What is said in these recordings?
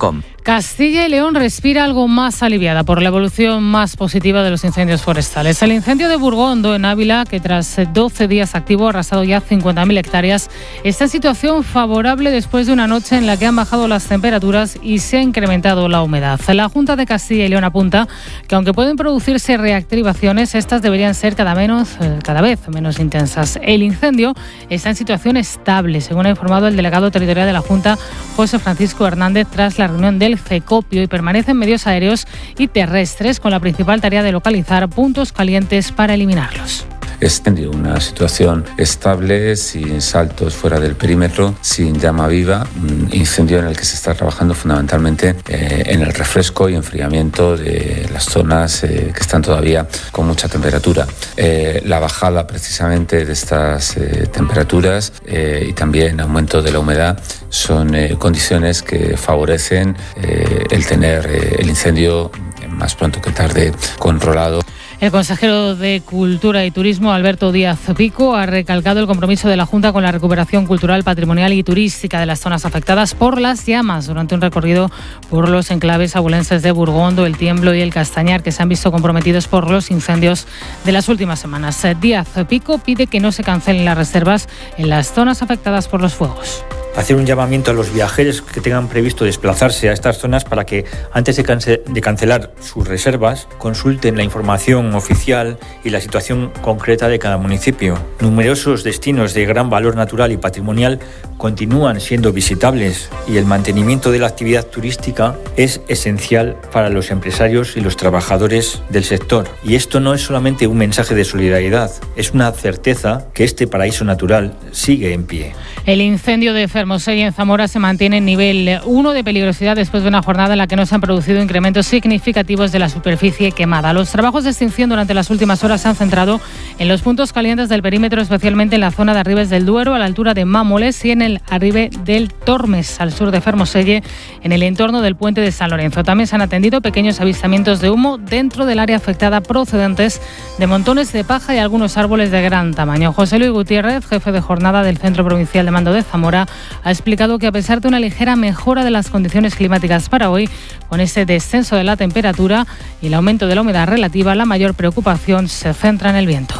eldeporte.com. Castilla y León respira algo más aliviada por la evolución más positiva de los incendios forestales. El incendio de Burgondo, en Ávila, que tras 12 días activo ha arrasado ya 50.000 hectáreas, está en situación favorable después de una noche en la que han bajado las temperaturas y se ha incrementado la humedad. La Junta de Castilla y León apunta que aunque pueden producirse reactivaciones, estas deberían ser cada vez menos intensas. El incendio está en situación estable, según ha informado el delegado territorial de la Junta, José Francisco Hernández, tras la reunión del CECOPIO, y permanecen medios aéreos y terrestres con la principal tarea de localizar puntos calientes para eliminarlos. Es una situación estable, sin saltos fuera del perímetro, sin llama viva, un incendio en el que se está trabajando fundamentalmente en el refresco y enfriamiento de las zonas que están todavía con mucha temperatura. La bajada precisamente de estas temperaturas y también aumento de la humedad son condiciones que favorecen el tener el incendio más pronto que tarde controlado. El consejero de Cultura y Turismo, Alberto Díaz Pico, ha recalcado el compromiso de la Junta con la recuperación cultural, patrimonial y turística de las zonas afectadas por las llamas durante un recorrido por los enclaves abulenses de Burgondo, El Tiemblo y El Castañar, que se han visto comprometidos por los incendios de las últimas semanas. Díaz Pico pide que no se cancelen las reservas en las zonas afectadas por los fuegos. Hacer un llamamiento a los viajeros que tengan previsto desplazarse a estas zonas para que antes de cancelar sus reservas consulten la información oficial y la situación concreta de cada municipio. Numerosos destinos de gran valor natural y patrimonial continúan siendo visitables y el mantenimiento de la actividad turística es esencial para los empresarios y los trabajadores del sector. Y esto no es solamente un mensaje de solidaridad, es una certeza que este paraíso natural sigue en pie. El incendio de Fermoselle en Zamora se mantiene en nivel 1 de peligrosidad después de una jornada en la que no se han producido incrementos significativos de la superficie quemada. Los trabajos de extinción durante las últimas horas se han centrado en los puntos calientes del perímetro, especialmente en la zona de Arribes del Duero, a la altura de Mámoles, y en el Arribe del Tormes, al sur de Fermoselle, en el entorno del puente de San Lorenzo. También se han atendido pequeños avistamientos de humo dentro del área afectada procedentes de montones de paja y algunos árboles de gran tamaño. José Luis Gutiérrez, jefe de jornada del Centro Provincial de Mando de Zamora, ha explicado que a pesar de una ligera mejora de las condiciones climáticas para hoy, con ese descenso de la temperatura y el aumento de la humedad relativa, la mayor preocupación se centra en el viento.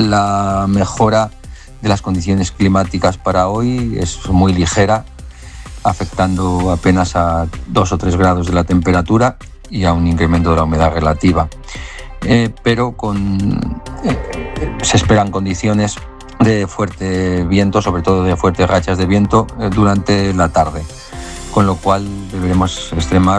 La mejora de las condiciones climáticas para hoy es muy ligera, afectando apenas a 2 o 3 grados de la temperatura y a un incremento de la humedad relativa. Pero se esperan condiciones de fuerte viento, sobre todo de fuertes rachas de viento durante la tarde, con lo cual deberemos extremar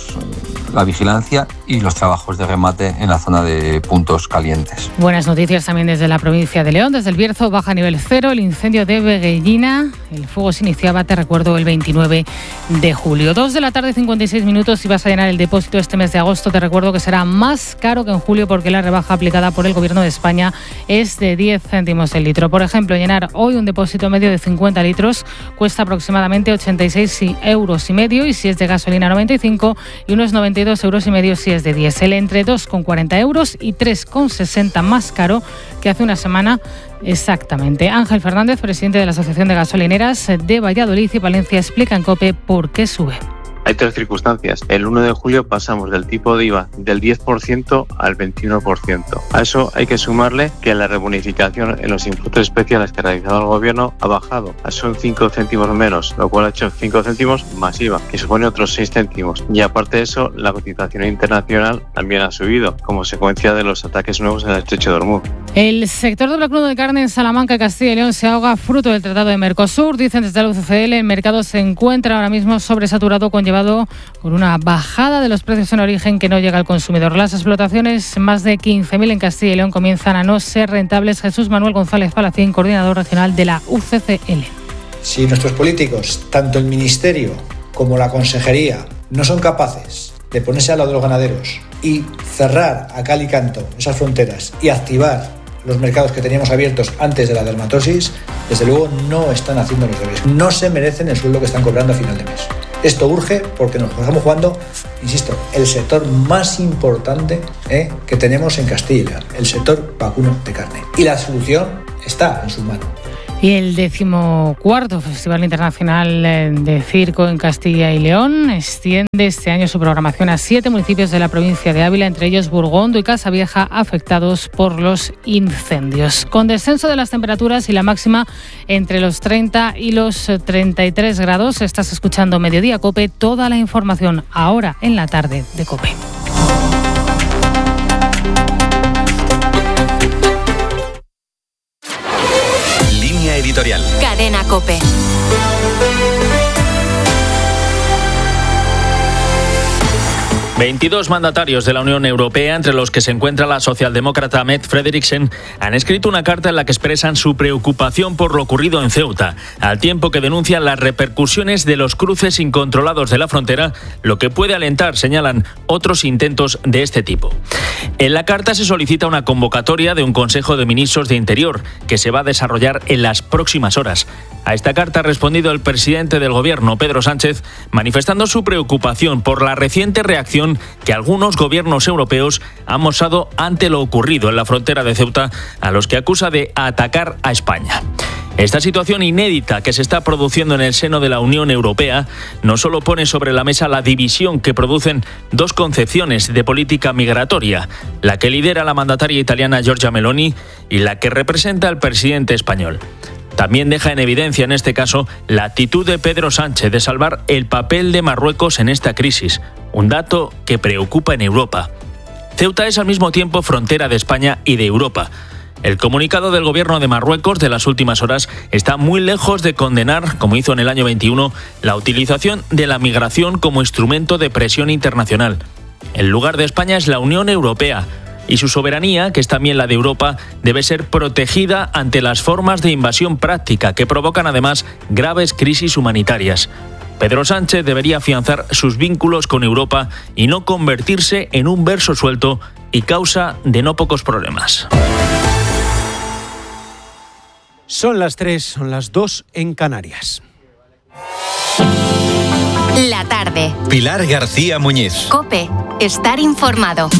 la vigilancia y los trabajos de remate en la zona de puntos calientes. Buenas noticias también desde la provincia de León. Desde el Bierzo baja a nivel 0 el incendio de Veguellina. El fuego se iniciaba, te recuerdo, el 29 de julio. 2 de la tarde, 56 minutos. Si vas a llenar el depósito este mes de agosto, te recuerdo que será más caro que en julio porque la rebaja aplicada por el Gobierno de España es de 10 céntimos el litro. Por ejemplo, llenar hoy un depósito medio de 50 litros cuesta aproximadamente 86,5 euros, y si es de gasolina 95, y unos 92,5 euros si es de diésel. Entre 2,40 euros y 3,60 más caro que hace una semana exactamente. Ángel Fernández, presidente de la Asociación de Gasolineras de Valladolid y Palencia, explica en COPE por qué sube. Hay 3 circunstancias. El 1 de julio pasamos del tipo de IVA del 10% al 21%. A eso hay que sumarle que la rebonificación en los impuestos especiales que ha realizado el Gobierno ha bajado. Son 5 céntimos menos, lo cual ha hecho 5 céntimos más IVA, que supone otros 6 céntimos. Y aparte de eso, la cotización internacional también ha subido, como consecuencia de los ataques nuevos en el estrecho de Hormuz. El sector del vacuno de carne en Salamanca, Castilla y León, se ahoga fruto del Tratado de Mercosur. Dicen desde la UCCL, el mercado se encuentra ahora mismo sobresaturado, llevado por una bajada de los precios en origen que no llega al consumidor. Las explotaciones, más de 15.000 en Castilla y León, comienzan a no ser rentables. Jesús Manuel González Palacín, coordinador regional de la UCCL. Si nuestros políticos, tanto el Ministerio como la Consejería, no son capaces de ponerse al lado de los ganaderos y cerrar a cal y canto esas fronteras y activar los mercados que teníamos abiertos antes de la dermatosis, desde luego no están haciendo los deberes. No se merecen el sueldo que están cobrando a final de mes. Esto urge porque nos estamos jugando, insisto, el sector más importante que tenemos en Castilla y León, el sector vacuno de carne. Y la solución está en su mano. Y el 14º Festival Internacional de Circo en Castilla y León extiende este año su programación a 7 municipios de la provincia de Ávila, entre ellos Burgondo y Casavieja, afectados por los incendios. Con descenso de las temperaturas y la máxima entre los 30 y los 33 grados, estás escuchando Mediodía COPE, toda la información ahora en la tarde de COPE. Editorial. Cadena COPE. ...22 mandatarios de la Unión Europea, entre los que se encuentra la socialdemócrata Mette Frederiksen, han escrito una carta en la que expresan su preocupación por lo ocurrido en Ceuta, al tiempo que denuncian las repercusiones de los cruces incontrolados de la frontera, lo que puede alentar, señalan, otros intentos de este tipo. En la carta se solicita una convocatoria de un Consejo de Ministros de Interior, que se va a desarrollar en las próximas horas. A esta carta ha respondido el presidente del Gobierno, Pedro Sánchez, manifestando su preocupación por la reciente reacción que algunos gobiernos europeos han mostrado ante lo ocurrido en la frontera de Ceuta, a los que acusa de atacar a España. Esta situación inédita que se está produciendo en el seno de la Unión Europea no solo pone sobre la mesa la división que producen dos concepciones de política migratoria, la que lidera la mandataria italiana Giorgia Meloni y la que representa el presidente español. También deja en evidencia, en este caso, la actitud de Pedro Sánchez de salvar el papel de Marruecos en esta crisis, un dato que preocupa en Europa. Ceuta es al mismo tiempo frontera de España y de Europa. El comunicado del gobierno de Marruecos de las últimas horas está muy lejos de condenar, como hizo en el año 21, la utilización de la migración como instrumento de presión internacional. El lugar de España es la Unión Europea, y su soberanía, que es también la de Europa, debe ser protegida ante las formas de invasión práctica que provocan además graves crisis humanitarias. Pedro Sánchez debería afianzar sus vínculos con Europa y no convertirse en un verso suelto y causa de no pocos problemas. Son las 3, son las 2 en Canarias. La tarde. Pilar García Muñiz. COPE. Estar informado.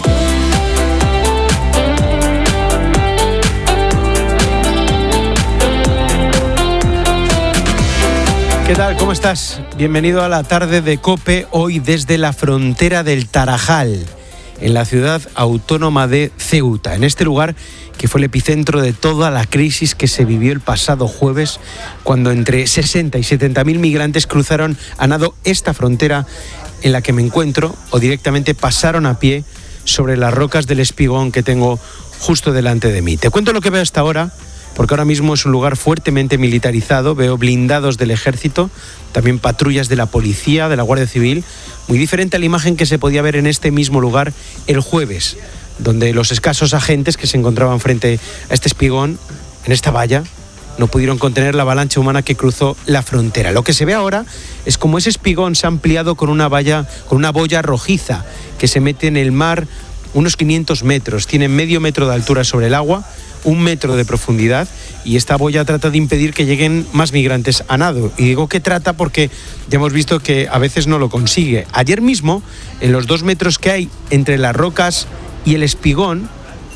¿Qué tal? ¿Cómo estás? Bienvenido a la tarde de COPE, hoy desde la frontera del Tarajal, en la ciudad autónoma de Ceuta, en este lugar que fue el epicentro de toda la crisis que se vivió el pasado jueves, cuando entre 60 y 70.000 migrantes cruzaron a nado esta frontera en la que me encuentro, o directamente pasaron a pie sobre las rocas del Espigón que tengo justo delante de mí. Te cuento lo que veo hasta ahora, porque ahora mismo es un lugar fuertemente militarizado. Veo blindados del ejército, también patrullas de la policía, de la Guardia Civil, muy diferente a la imagen que se podía ver en este mismo lugar el jueves, donde los escasos agentes que se encontraban frente a este espigón, en esta valla, no pudieron contener la avalancha humana que cruzó la frontera. Lo que se ve ahora es como ese espigón se ha ampliado con una valla, con una boya rojiza que se mete en el mar unos 500 metros, tiene medio metro de altura sobre el agua, 1 metro de profundidad, y esta boya trata de impedir que lleguen más migrantes a nado. Y digo que trata porque ya hemos visto que a veces no lo consigue. Ayer mismo, en los 2 metros que hay entre las rocas y el espigón,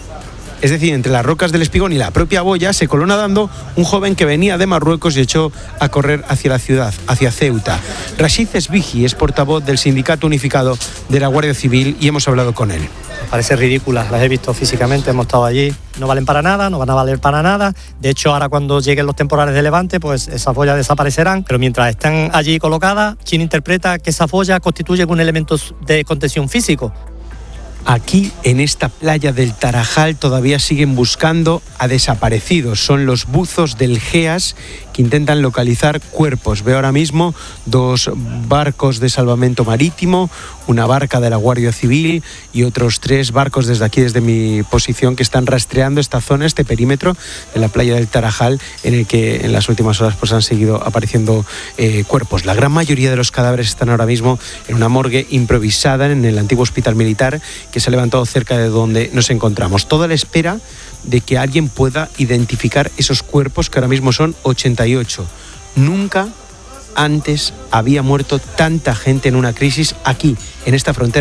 es decir, entre las rocas del espigón y la propia boya, se coló nadando un joven que venía de Marruecos y echó a correr hacia la ciudad, hacia Ceuta. Rashid Esbigi es portavoz del Sindicato Unificado de la Guardia Civil y hemos hablado con él. Me parece ridícula, las he visto físicamente, hemos estado allí, no valen para nada, no van a valer para nada. De hecho, ahora cuando lleguen los temporales de levante, pues esas boyas desaparecerán, pero mientras están allí colocadas, ¿quién interpreta que esas boyas constituyen un elemento de contención físico? Aquí, en esta playa del Tarajal, todavía siguen buscando a desaparecidos. Son los buzos del GEAS que intentan localizar cuerpos. Veo ahora mismo 2 barcos de salvamento marítimo, una barca de la Guardia Civil y otros 3 barcos desde aquí, desde mi posición, que están rastreando esta zona, este perímetro de la playa del Tarajal, en el que en las últimas horas pues han seguido apareciendo cuerpos. La gran mayoría de los cadáveres están ahora mismo en una morgue improvisada en el antiguo hospital militar que se ha levantado cerca de donde nos encontramos. Toda la espera de que alguien pueda identificar esos cuerpos, que ahora mismo son 88. Nunca antes había muerto tanta gente en una crisis aquí, en esta frontera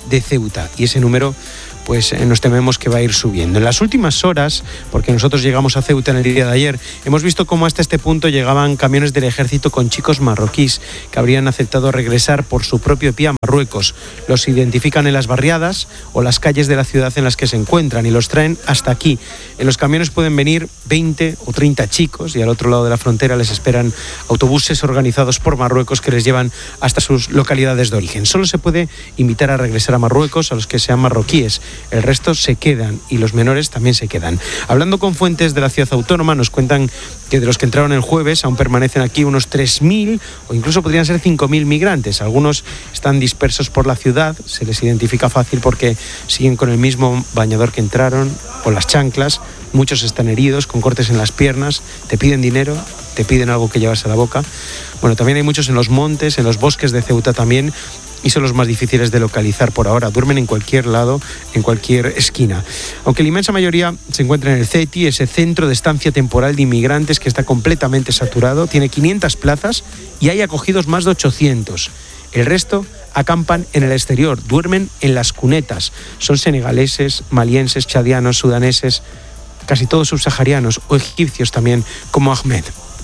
de Ceuta, y ese número pues nos tememos que va a ir subiendo. En las últimas horas, porque nosotros llegamos a Ceuta en el día de ayer, hemos visto cómo hasta este punto llegaban camiones del ejército con chicos marroquíes que habrían aceptado regresar por su propio pie a Marruecos. Los identifican en las barriadas o las calles de la ciudad en las que se encuentran y los traen hasta aquí. En los camiones pueden venir 20 o 30 chicos y al otro lado de la frontera les esperan autobuses organizados por Marruecos que les llevan hasta sus localidades de origen. Solo se puede invitar a regresar a Marruecos a los que sean marroquíes. El resto se quedan y los menores también se quedan. Hablando con fuentes de la ciudad autónoma, nos cuentan que de los que entraron el jueves aún permanecen aquí unos 3.000 o incluso podrían ser 5.000 migrantes. Algunos están dispersos por la ciudad, se les identifica fácil porque siguen con el mismo bañador que entraron o las chanclas. Muchos están heridos, con cortes en las piernas, te piden dinero, te piden algo que llevarse a la boca. Bueno, también hay muchos en los montes, en los bosques de Ceuta también, y son los más difíciles de localizar por ahora. Duermen en cualquier lado, en cualquier esquina. Aunque la inmensa mayoría se encuentra en el CETI, ese centro de estancia temporal de inmigrantes que está completamente saturado, tiene 500 plazas y hay acogidos más de 800. El resto acampan en el exterior, duermen en las cunetas. Son senegaleses, malienses, chadianos, sudaneses, casi todos subsaharianos o egipcios también, como Ahmed.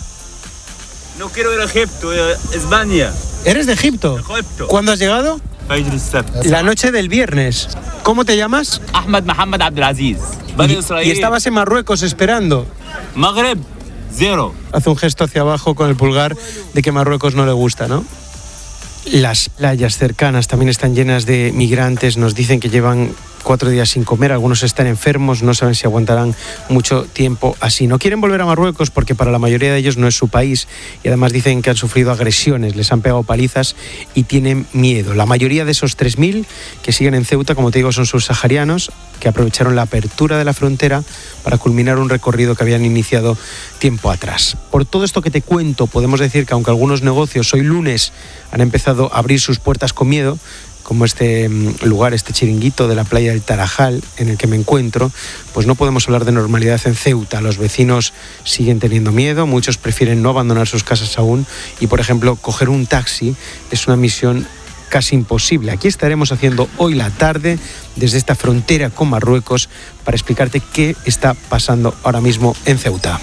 No quiero ir a Egipto, España. ¿Eres de Egipto? Egipto. ¿Cuándo has llegado? La noche del viernes. ¿Cómo te llamas? Ahmed Mohamed Abdelaziz. ¿Y estabas en Marruecos esperando? Maghreb, 0. Hace un gesto hacia abajo con el pulgar de que Marruecos no le gusta, ¿no? Las playas cercanas también están llenas de migrantes. Nos dicen que llevan 4 días sin comer, algunos están enfermos, no saben si aguantarán mucho tiempo así. No quieren volver a Marruecos porque para la mayoría de ellos no es su país y además dicen que han sufrido agresiones, les han pegado palizas y tienen miedo. La mayoría de esos 3.000 que siguen en Ceuta, como te digo, son subsaharianos que aprovecharon la apertura de la frontera para culminar un recorrido que habían iniciado tiempo atrás. Por todo esto que te cuento, podemos decir que aunque algunos negocios hoy lunes han empezado a abrir sus puertas con miedo, como este lugar, este chiringuito de la playa del Tarajal en el que me encuentro, pues no podemos hablar de normalidad en Ceuta. Los vecinos siguen teniendo miedo, muchos prefieren no abandonar sus casas aún y, por ejemplo, coger un taxi es una misión casi imposible. Aquí estaremos haciendo hoy la tarde desde esta frontera con Marruecos para explicarte qué está pasando ahora mismo en Ceuta.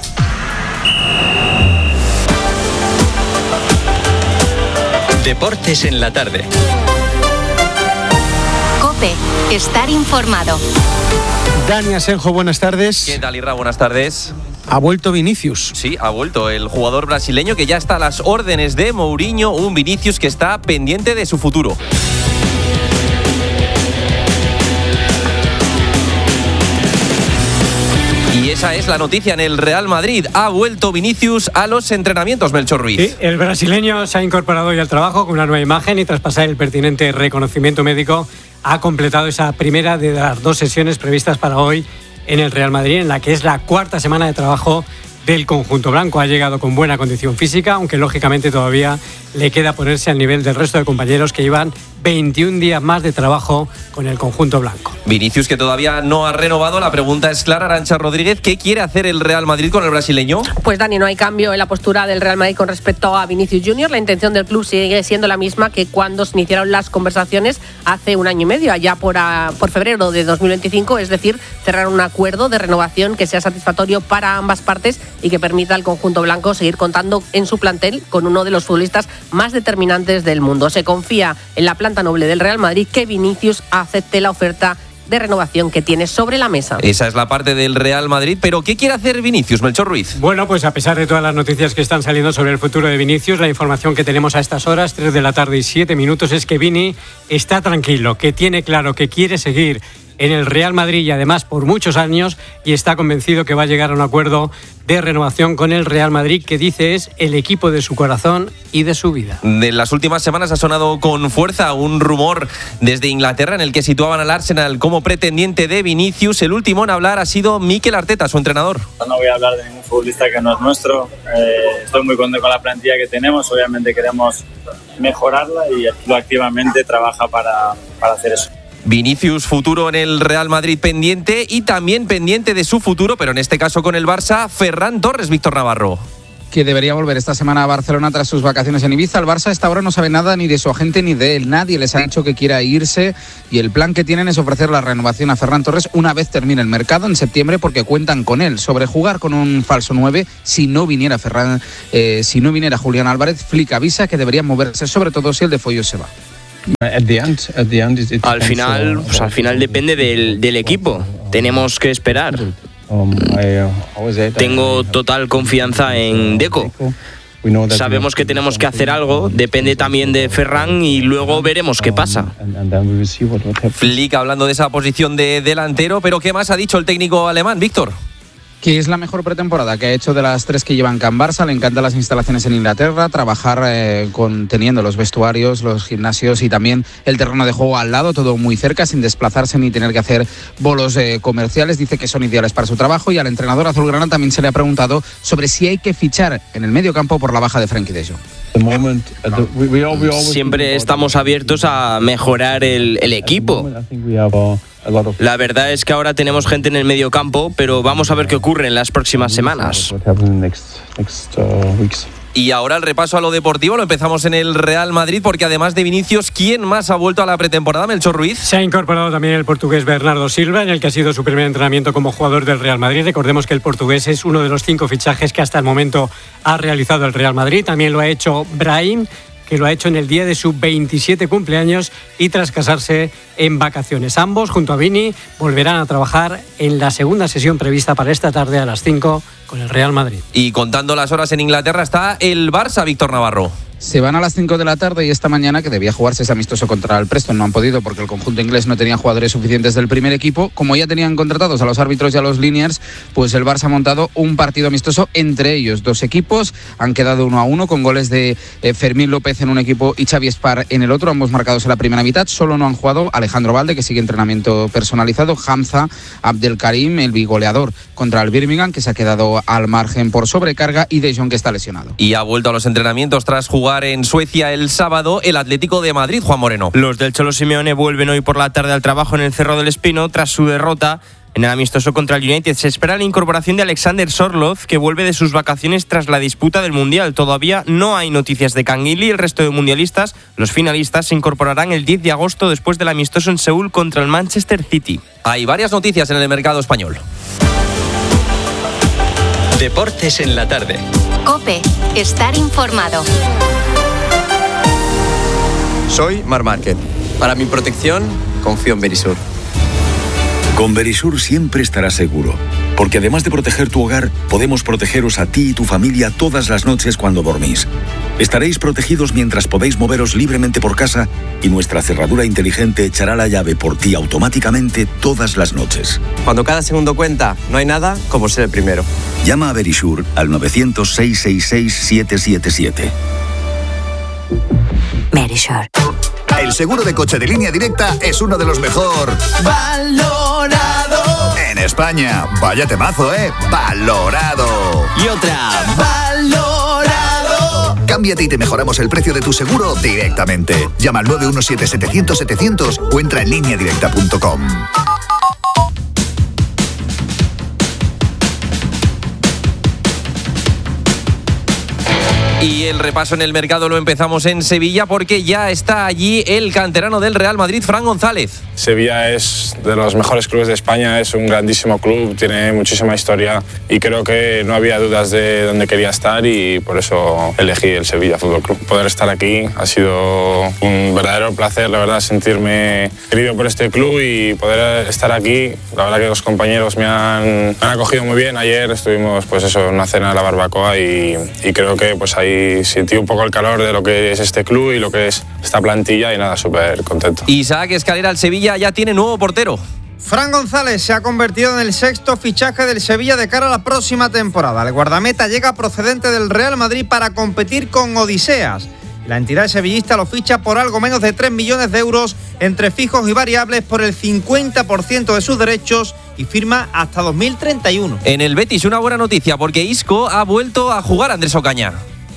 Deportes en la tarde. COPE, estar informado. Dani Asenjo, buenas tardes. ¿Qué tal, Irra? Buenas tardes. Ha vuelto Vinicius. Sí, ha vuelto el jugador brasileño que ya está a las órdenes de Mourinho, un Vinicius que está pendiente de su futuro. Y esa es la noticia en el Real Madrid. Ha vuelto Vinicius a los entrenamientos, Melchor Ruiz. Sí, el brasileño se ha incorporado hoy al trabajo con una nueva imagen y tras pasar el pertinente reconocimiento médico ha completado esa primera de las 2 sesiones previstas para hoy en el Real Madrid, en la que es la 4ª semana de trabajo del conjunto blanco. Ha llegado con buena condición física, aunque lógicamente todavía le queda ponerse al nivel del resto de compañeros que llevan 21 días más de trabajo con el conjunto blanco. Vinicius, que todavía no ha renovado. La pregunta es clara, Arantxa Rodríguez. ¿Qué quiere hacer el Real Madrid con el brasileño? Pues Dani, no hay cambio en la postura del Real Madrid con respecto a Vinicius Junior. La intención del club sigue siendo la misma que cuando se iniciaron las conversaciones hace 1 año y medio, allá por febrero de 2025, es decir, cerrar un acuerdo de renovación que sea satisfactorio para ambas partes y que permita al conjunto blanco seguir contando en su plantel con uno de los futbolistas más determinantes del mundo. Se confía en la planta noble del Real Madrid que Vinicius acepte la oferta de renovación que tiene sobre la mesa. Esa es la parte del Real Madrid, pero ¿qué quiere hacer Vinicius, Melchor Ruiz? Bueno, pues a pesar de todas las noticias que están saliendo sobre el futuro de Vinicius, la información que tenemos a estas horas, 3 de la tarde y 7 minutos, es que Vini está tranquilo, que tiene claro que quiere seguir en el Real Madrid y además por muchos años, y está convencido que va a llegar a un acuerdo de renovación con el Real Madrid, que dice es el equipo de su corazón y de su vida. En las últimas semanas ha sonado con fuerza un rumor desde Inglaterra en el que situaban al Arsenal como pretendiente de Vinicius. El último en hablar ha sido Mikel Arteta, su entrenador. No voy a hablar de ningún futbolista que no es nuestro. Estoy muy contento con la plantilla que tenemos. Obviamente queremos mejorarla y el club activamente trabaja para hacer eso. Vinicius, futuro en el Real Madrid pendiente, y también pendiente de su futuro, pero en este caso con el Barça, Ferran Torres, Víctor Navarro. que debería volver esta semana a Barcelona tras sus vacaciones en Ibiza. El Barça a esta hora no sabe nada ni de su agente ni de él. Nadie les ha dicho que quiera irse y el plan que tienen es ofrecer la renovación a Ferran Torres una vez termine el mercado en septiembre, porque cuentan con él. Sobre jugar con un falso 9 si no viniera Julián Álvarez, Flick avisa que deberían moverse, sobre todo si el de Foyos se va. Al final depende del equipo. Tenemos que esperar. Tengo total confianza en Deco. Sabemos que tenemos que hacer algo, depende también de Ferran y luego veremos qué pasa. Flick hablando de esa posición de delantero, pero ¿qué más ha dicho el técnico alemán, Víctor? Que es la mejor pretemporada que ha hecho de las 3 que llevan Can Barça. Le encantan las instalaciones en Inglaterra, trabajar teniendo los vestuarios, los gimnasios y también el terreno de juego al lado, todo muy cerca, sin desplazarse ni tener que hacer bolos comerciales. Dice que son ideales para su trabajo, y al entrenador azulgrana también se le ha preguntado sobre si hay que fichar en el medio campo por la baja de Frenkie de Jong. Siempre estamos abiertos a mejorar el equipo. La verdad es que ahora tenemos gente en el medio campo, pero vamos a ver qué ocurre en las próximas semanas. Y ahora el repaso a lo deportivo lo empezamos en el Real Madrid, porque además de Vinicius, ¿quién más ha vuelto a la pretemporada? Melchor Ruiz. Se ha incorporado también el portugués Bernardo Silva, en el que ha sido su primer entrenamiento como jugador del Real Madrid. Recordemos que el portugués es uno de los 5 fichajes que hasta el momento ha realizado el Real Madrid. También lo ha hecho Brahim, que lo ha hecho en el día de su 27 cumpleaños y tras casarse en vacaciones. Ambos, junto a Vini, volverán a trabajar en la segunda sesión prevista para esta tarde a las 5 con el Real Madrid. Y contando las horas en Inglaterra está el Barça, Víctor Navarro. Se van a las 5 de la tarde y esta mañana, que debía jugarse ese amistoso contra el Preston, no han podido porque el conjunto inglés no tenía jugadores suficientes del primer equipo. Como ya tenían contratados a los árbitros y a los linears, pues el Barça ha montado un partido amistoso entre ellos. 2 equipos han quedado 1-1 con goles de Fermín López en un equipo y Xavi Espar en el otro, ambos marcados en la primera mitad. Solo no han jugado Alejandro Valde, que sigue entrenamiento personalizado, Hamza Abdelkarim, el bigoleador contra el Birmingham, que se ha quedado al margen por sobrecarga, y De Jong, que está lesionado. Y ha vuelto a los entrenamientos tras jugar en Suecia el sábado el Atlético de Madrid, Juan Moreno. Los del Cholo Simeone vuelven hoy por la tarde al trabajo en el Cerro del Espino tras su derrota en el amistoso contra el United. Se espera la incorporación de Alexander Sorloth, que vuelve de sus vacaciones tras la disputa del Mundial. Todavía no hay noticias de Canguilí. El resto de mundialistas, los finalistas, se incorporarán el 10 de agosto después del amistoso en Seúl contra el Manchester City. Hay varias noticias en el mercado español. Deportes en la tarde. COPE. Estar informado. Soy Mar Márquez. Para mi protección, confío en Verisur. Con Verisur siempre estarás seguro, porque además de proteger tu hogar, podemos protegeros a ti y tu familia todas las noches cuando dormís. Estaréis protegidos mientras podéis moveros libremente por casa y nuestra cerradura inteligente echará la llave por ti automáticamente todas las noches. Cuando cada segundo cuenta, no hay nada como ser el primero. Llama a Verisur al 900-666-777. Verisur. El seguro de coche de Línea Directa es uno de los mejor valorado en España. Vaya temazo, valorado. Y otra, valorado. Cámbiate y te mejoramos el precio de tu seguro directamente. Llama al 917-700-700 o entra en lineadirecta.com. Y el repaso en el mercado lo empezamos en Sevilla, porque ya está allí el canterano del Real Madrid, Fran González. Sevilla es de los mejores clubes de España, es un grandísimo club, tiene muchísima historia y creo que no había dudas de dónde quería estar y por eso elegí el Sevilla Fútbol Club. Poder estar aquí ha sido un verdadero placer, la verdad, sentirme querido por este club y poder estar aquí. La verdad que los compañeros me han acogido muy bien. Ayer estuvimos en una cena de la barbacoa y creo que ahí sentí un poco el calor de lo que es este club y lo que es esta plantilla y nada, súper contento. Isaac Escalera, el Sevilla ya tiene nuevo portero. Fran González se ha convertido en el 6º fichaje del Sevilla de cara a la próxima temporada. El guardameta llega procedente del Real Madrid para competir con Odiseas. La entidad sevillista lo ficha por algo menos de 3 millones de euros entre fijos y variables por el 50% de sus derechos y firma hasta 2031. En el Betis una buena noticia porque Isco ha vuelto a jugar, Andrés Ocaña.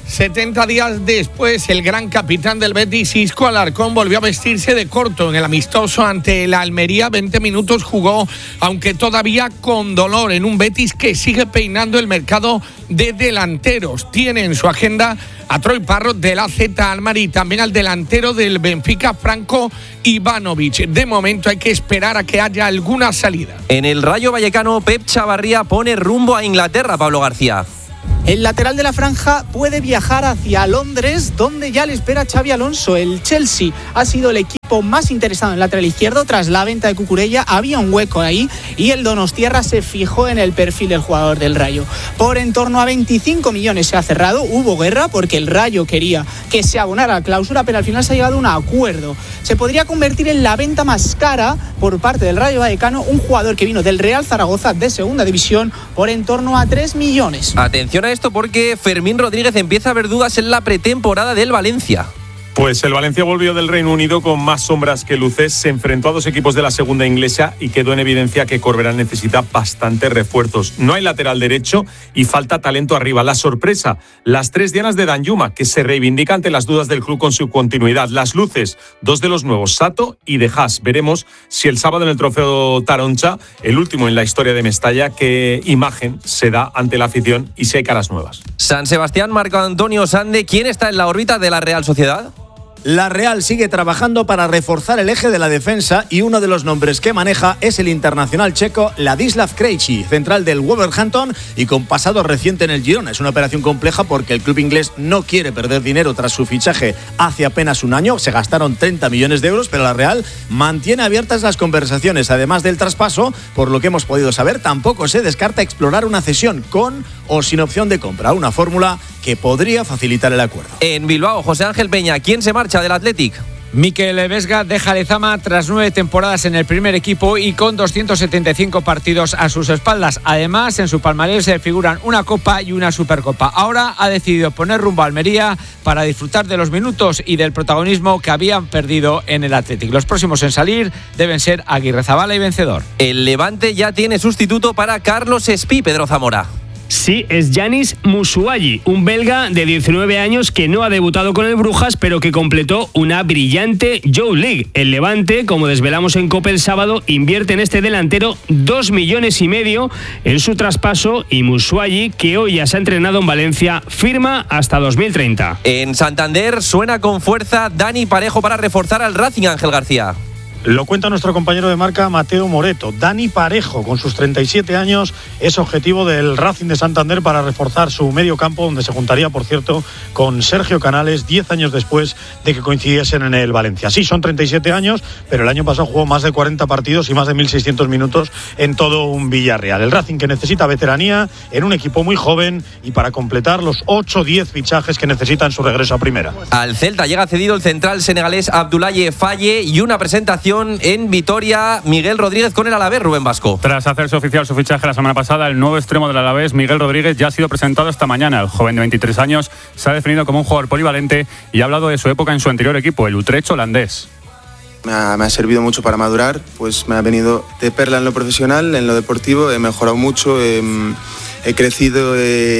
70 días después, el gran capitán del Betis, Isco Alarcón, volvió a vestirse de corto en el amistoso ante el Almería. 20 minutos jugó, aunque todavía con dolor, en un Betis que sigue peinando el mercado de delanteros. Tiene en su agenda a Troy Parrott del AZ Alkmaar y también al delantero del Benfica, Franco Ivanovic. De momento hay que esperar a que haya alguna salida. En el Rayo Vallecano, Pep Chavarría pone rumbo a Inglaterra, Pablo García. El lateral de la franja puede viajar hacia Londres, donde ya le espera Xabi Alonso. El Chelsea ha sido el equipo más interesado en el lateral izquierdo. Tras la venta de Cucurella había un hueco ahí y el Donostiarra se fijó en el perfil del jugador del Rayo. Por en torno a 25 millones se ha cerrado. Hubo guerra porque el Rayo quería que se abonara la cláusula, pero al final se ha llegado a un acuerdo. Se podría convertir en la venta más cara por parte del Rayo Vallecano, un jugador que vino del Real Zaragoza de segunda división por en torno a 3 millones. Atención a esto porque Fermín Rodríguez empieza a ver dudas en la pretemporada del Valencia. Pues el Valencia volvió del Reino Unido con más sombras que luces, se enfrentó a dos equipos de la segunda inglesa y quedó en evidencia que Corberán necesita bastantes refuerzos. No hay lateral derecho y falta talento arriba. La sorpresa, las 3 dianas de Danjuma, que se reivindica ante las dudas del club con su continuidad. Las luces, 2 de los nuevos, Sato y De Haas. Veremos si el sábado en el trofeo Taroncha, el último en la historia de Mestalla, qué imagen se da ante la afición y si hay caras nuevas. San Sebastián, Marco Antonio Sande, ¿quién está en la órbita de la Real Sociedad? La Real sigue trabajando para reforzar el eje de la defensa y uno de los nombres que maneja es el internacional checo Ladislav Krejci, central del Wolverhampton y con pasado reciente en el Girona. Es una operación compleja porque el club inglés no quiere perder dinero tras su fichaje hace apenas un año. Se gastaron 30 millones de euros, pero la Real mantiene abiertas las conversaciones. Además del traspaso, por lo que hemos podido saber, tampoco se descarta explorar una cesión con o sin opción de compra, una fórmula que podría facilitar el acuerdo. En Bilbao, José Ángel Peña, ¿quién se marcha del Athletic? Mikel Vesga deja Lezama tras 9 temporadas en el primer equipo y con 275 partidos a sus espaldas. Además, en su palmarés se figuran una Copa y una Supercopa. Ahora ha decidido poner rumbo a Almería para disfrutar de los minutos y del protagonismo que habían perdido en el Athletic. Los próximos en salir deben ser Aguirrezabala y Vencedor. El Levante ya tiene sustituto para Carlos Espí, Pedro Zamora. Sí, es Yanis Musuayi, un belga de 19 años que no ha debutado con el Brujas, pero que completó una brillante Youth League. El Levante, como desvelamos en COPE el sábado, invierte en este delantero 2,5 millones en su traspaso y Musuayi, que hoy ya se ha entrenado en Valencia, firma hasta 2030. En Santander suena con fuerza Dani Parejo para reforzar al Racing, Ángel García. Lo cuenta nuestro compañero de marca Mateo Moreto. Dani Parejo, con sus 37 años, es objetivo del Racing de Santander para reforzar su medio campo, donde se juntaría, por cierto, con Sergio Canales 10 años después de que coincidiesen en el Valencia. Sí, son 37 años, pero el año pasado jugó más de 40 partidos y más de 1.600 minutos en todo un Villarreal. El Racing que necesita veteranía en un equipo muy joven y para completar los 8 o 10 fichajes que necesita en su regreso a primera. Al Celta llega cedido el central senegalés Abdoulaye Faye y una presentación en Vitoria, Miguel Rodríguez con el Alavés, Rubén Vasco. Tras hacerse oficial su fichaje la semana pasada, el nuevo extremo del Alavés, Miguel Rodríguez, ya ha sido presentado esta mañana. El joven de 23 años se ha definido como un jugador polivalente y ha hablado de su época en su anterior equipo, el Utrecht holandés. Me ha servido mucho para madurar, pues me ha venido de perla en lo profesional, en lo deportivo, he mejorado mucho, he crecido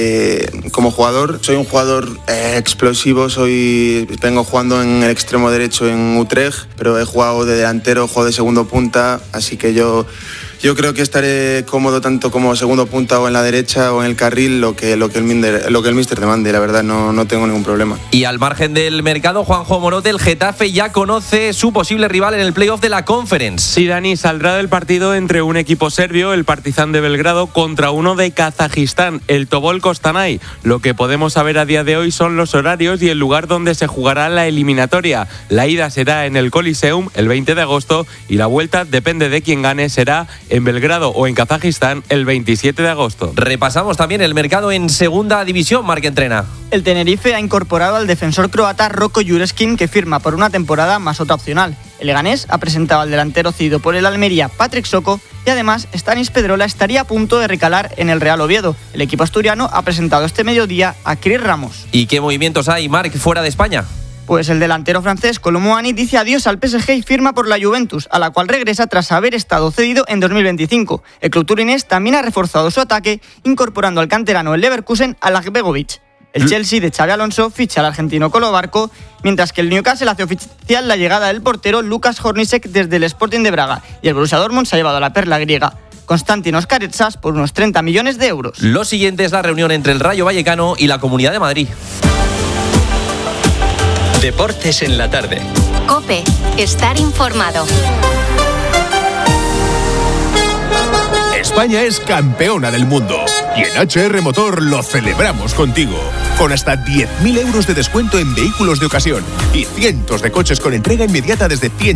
como jugador. Soy un jugador explosivo, vengo jugando en el extremo derecho en Utrecht, pero he jugado de delantero, juego de segundo punta, así que yo creo que estaré cómodo tanto como segundo punta o en la derecha o en el carril, lo que el míster demande, la verdad no tengo ningún problema. Y al margen del mercado, Juanjo Morote, el Getafe ya conoce su posible rival en el playoff de la Conference. Sí, Dani, saldrá del partido entre un equipo serbio, el Partizan de Belgrado, contra uno de Kazajistán, el Tobol Kostanay. Lo que podemos saber a día de hoy son los horarios y el lugar donde se jugará la eliminatoria. La ida será en el Coliseum el 20 de agosto y la vuelta, depende de quién gane, será en Belgrado o en Kazajistán el 27 de agosto. Repasamos también el mercado en segunda división, Marc Entrena. El Tenerife ha incorporado al defensor croata Roko Jureskin, que firma por una temporada más otra opcional. El Leganés ha presentado al delantero cedido por el Almería, Patrick Soko, y además Stanis Pedrola estaría a punto de recalar en el Real Oviedo. El equipo asturiano ha presentado este mediodía a Chris Ramos. ¿Y qué movimientos hay, Marc, fuera de España? Pues el delantero francés Kolo Muani dice adiós al PSG y firma por la Juventus, a la cual regresa tras haber estado cedido en 2025. El club turinés también ha reforzado su ataque, incorporando al canterano el Leverkusen a Begovic. El Chelsea de Xabi Alonso ficha al argentino Colo Barco, mientras que el Newcastle hace oficial la llegada del portero Lukas Hornacek desde el Sporting de Braga y el Borussia Dortmund se ha llevado a la perla griega Konstantinos Karetsas por unos 30 millones de euros. Lo siguiente es la reunión entre el Rayo Vallecano y la Comunidad de Madrid. Deportes en la tarde. COPE. Estar informado. España es campeona del mundo y en HR Motor lo celebramos contigo. Con hasta 10.000 euros de descuento en vehículos de ocasión y cientos de coches con entrega inmediata desde 100